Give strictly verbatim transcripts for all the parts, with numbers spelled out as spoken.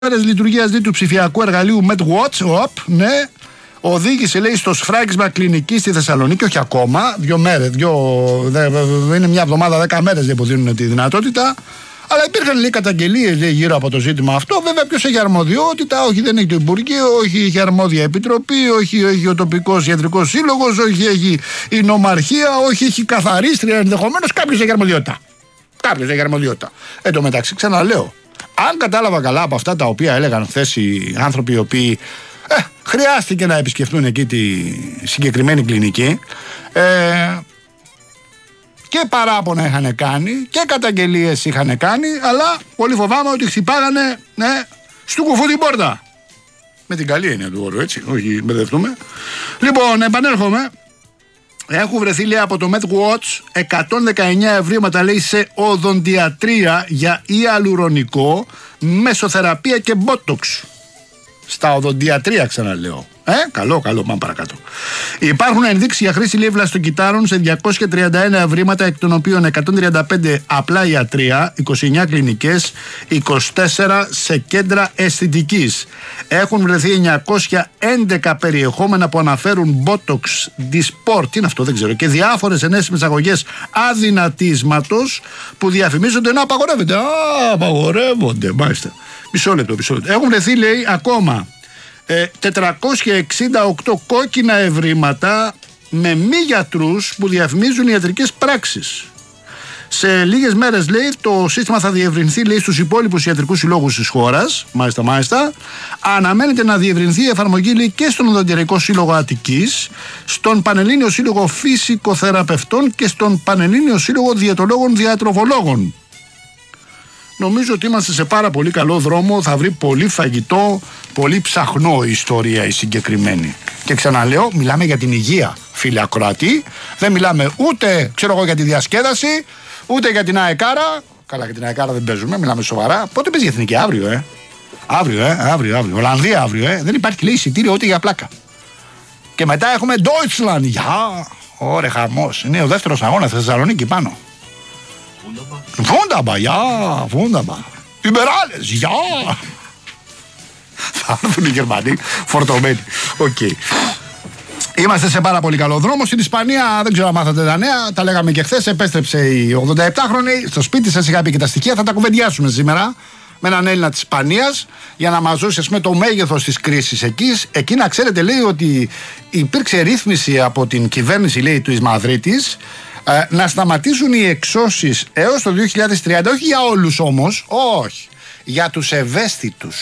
μέρες λειτουργίας του ψηφιακού εργαλείου MedWatch, οπ, ναι, οδήγησε, λέει, στο σφράγισμα κλινική στη Θεσσαλονίκη, όχι ακόμα, δύο μέρες, δύο, δε, δε, είναι μια εβδομάδα, δέκα μέρες που δίνουν τη δυνατότητα. Αλλά υπήρχαν, λέει, καταγγελίες, λέει, γύρω από το ζήτημα αυτό. Βέβαια, ποιος έχει αρμοδιότητα? Όχι, δεν έχει το Υπουργείο, όχι έχει αρμόδια επιτροπή, όχι έχει ο τοπικός ιατρικός σύλλογος, όχι έχει η νομαρχία, όχι έχει καθαρίστρια. Ενδεχομένως κάποιος έχει αρμοδιότητα. Κάποιος έχει αρμοδιότητα. Εν τω μεταξύ, ξαναλέω, αν κατάλαβα καλά από αυτά τα οποία έλεγαν χθες οι άνθρωποι οι οποίοι ε, χρειάστηκε να επισκεφτούν εκεί τη συγκεκριμένη κλινική, ε, και παράπονα είχαν κάνει και καταγγελίες είχαν κάνει, αλλά πολύ φοβάμαι ότι χτυπάγανε, ναι, στου κουφού την πόρτα. Με την καλή έννοια του όρου, έτσι, όχι μπερδευτούμε. Λοιπόν, επανέρχομαι. Έχουν βρεθεί, λέει, από το MedWatch εκατόν δεκαεννιά ευρήματα, λέει, σε οδοντιατρία για ιαλουρονικό, μεσοθεραπεία και μπότοξ. Στα οδοντιατρία, ξαναλέω. Ε, καλό, καλό, πάμε παρακάτω. Υπάρχουν ενδείξεις για χρήση, λέει, βλαστοκυτάρων σε διακόσια τριάντα ένα ευρήματα, εκ των οποίων εκατόν τριάντα πέντε απλά ιατρία, είκοσι εννιά κλινικές, είκοσι τέσσερα σε κέντρα αισθητικής. Έχουν βρεθεί εννιακόσια έντεκα περιεχόμενα που αναφέρουν Botox, Dysport, τι είναι αυτό, δεν ξέρω, και διάφορες ενέσιμες αγωγές αδυνατίσματος που διαφημίζονται να απαγορεύονται. Α, απαγορεύονται, μάλιστα. Μισό λεπτό, μισό λεπτό. Έχουν βρεθεί, λέει, ακόμα ε, τετρακόσια εξήντα οκτώ κόκκινα ευρήματα με μη γιατρούς που διαφημίζουν ιατρικές πράξεις. Σε λίγες μέρες, λέει, το σύστημα θα διευρυνθεί, λέει, στους υπόλοιπους ιατρικούς συλλόγους της χώρας. Μάλιστα, μάλιστα. Αναμένεται να διευρυνθεί η εφαρμογή, λέει, και στον Οδοντιατρικό Σύλλογο Αττικής, στον Πανελλήνιο Σύλλογο Φυσικοθεραπευτών και στον Πανελλήνιο Σύλλογο Διαιτολόγων Διατροφολόγων. Νομίζω ότι είμαστε σε πάρα πολύ καλό δρόμο. Θα βρει πολύ φαγητό, πολύ ψαχνό η ιστορία η συγκεκριμένη. Και ξαναλέω, μιλάμε για την υγεία, φίλε ακροατή. Δεν μιλάμε ούτε, ξέρω εγώ, για τη διασκέδαση, ούτε για την αεκάρα. Καλά, για την αεκάρα δεν παίζουμε, μιλάμε σοβαρά. Πότε παίζει η εθνική? Αύριο, ε. Αύριο, ε. Αύριο, αύριο. Ολλανδία αύριο, ε. Δεν υπάρχει, λέει, εισιτήριο ούτε για πλάκα. Και μετά έχουμε Deutschland. Γεια! Ωραία, χαμός. Είναι ο δεύτερος αγώνας στη Θεσσαλονίκη πάνω. Wunderbar, ja, wunderbar. Über alles, ja. Θα έρθουν οι Γερμανοί φορτωμένοι. Οκ. Okay. Είμαστε σε πάρα πολύ καλό δρόμο. Στην Ισπανία, δεν ξέρω αν μάθατε τα νέα, τα λέγαμε και χθες. Επέστρεψε η ογδονταεπτάχρονη στο σπίτι σας. Είχα πει και τα στοιχεία. Θα τα κουβεντιάσουμε σήμερα με έναν Έλληνα της Ισπανίας για να μας δώσει, ας πούμε, το μέγεθος της κρίσης εκεί. Εκεί, να ξέρετε, λέει, ότι υπήρξε ρύθμιση από την κυβέρνηση, λέει, της Μαδρίτης, Ε, να σταματήσουν οι εξώσεις έως το δύο χιλιάδες τριάντα, όχι για όλους όμως, όχι, για τους ευαίσθητους,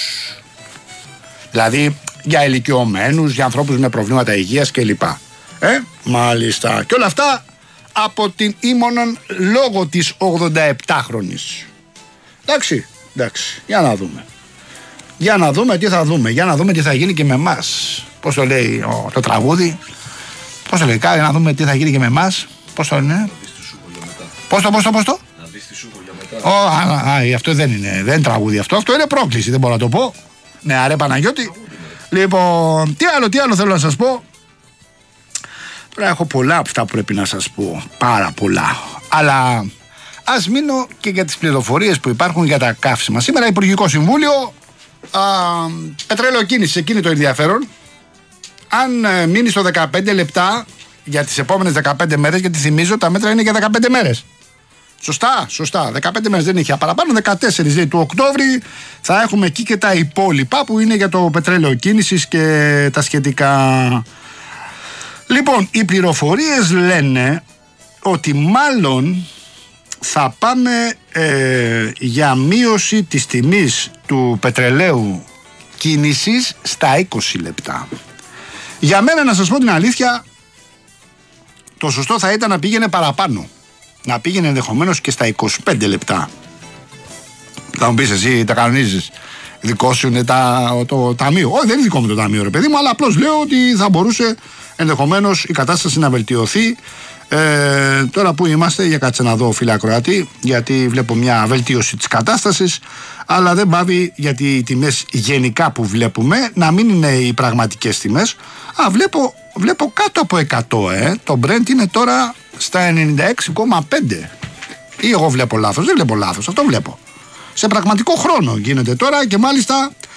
δηλαδή για ηλικιωμένους, για ανθρώπους με προβλήματα υγείας κλπ. Ε, μάλιστα. Και όλα αυτά από την ήμονον λόγω της ογδονταεπτάχρονης. Εντάξει, εντάξει, για να δούμε. Για να δούμε τι θα δούμε, για να δούμε τι θα γίνει και με εμάς. Πώς το λέει ο, το τραγούδι, πώς το λέει, για να δούμε τι θα γίνει και με εμάς. Πώς το είναι? Πώς το, πώς το, πώς το? Να δεις τη σούπο για μετά. Ω, α, α, αυτό δεν είναι, δεν είναι τραγούδι αυτό. Αυτό είναι πρόκληση, δεν μπορώ να το πω. Ναι, αρέ Παναγιώτη. Λοιπόν, τι άλλο, τι άλλο θέλω να σας πω. Τώρα έχω πολλά από αυτά που πρέπει να σας πω. Πάρα πολλά. Αλλά ας μείνω και για τις πληροφορίες που υπάρχουν για τα καύσιμα. Σήμερα Υπουργικό Συμβούλιο, α, πετρελαιοκίνηση, εκείνη το ενδιαφέρον. Αν ε, μείνει στο δεκαπέντε λεπτά για τις επόμενες δεκαπέντε μέρες, γιατί θυμίζω τα μέτρα είναι για δεκαπέντε μέρες. Σωστά, σωστά. δεκαπέντε μέρες δεν είχε παραπάνω. δεκατέσσερις, λέει, του Οκτώβρη θα έχουμε εκεί και τα υπόλοιπα που είναι για το πετρέλαιο κίνησης και τα σχετικά. Λοιπόν, οι πληροφορίες λένε ότι μάλλον θα πάμε ε, για μείωση της τιμής του πετρελαίου κίνησης στα είκοσι λεπτά. Για μένα, να σας πω την αλήθεια, το σωστό θα ήταν να πήγαινε παραπάνω. Να πήγαινε ενδεχομένως και στα είκοσι πέντε λεπτά. Θα μου πεις εσύ, τα κανονίζεις. Δικό σου είναι τα, το ταμείο. Όχι, δεν είναι δικό μου το ταμείο, ρε παιδί μου, αλλά απλώς λέω ότι θα μπορούσε ενδεχομένως η κατάσταση να βελτιωθεί. Ε, τώρα που είμαστε, για κάτσε να δω, φίλε ακροατή, γιατί βλέπω μια βελτίωση της κατάστασης, αλλά δεν πάβει, γιατί οι τιμές γενικά που βλέπουμε να μην είναι οι πραγματικές τιμές. Α, βλέπω, βλέπω κάτω από εκατό, ε. Το Brent είναι τώρα στα ενενήντα έξι κόμμα πέντε. Ή εγώ βλέπω λάθος? Δεν βλέπω λάθος, αυτό βλέπω. σε πραγματικό χρόνο γίνεται τώρα και μάλιστα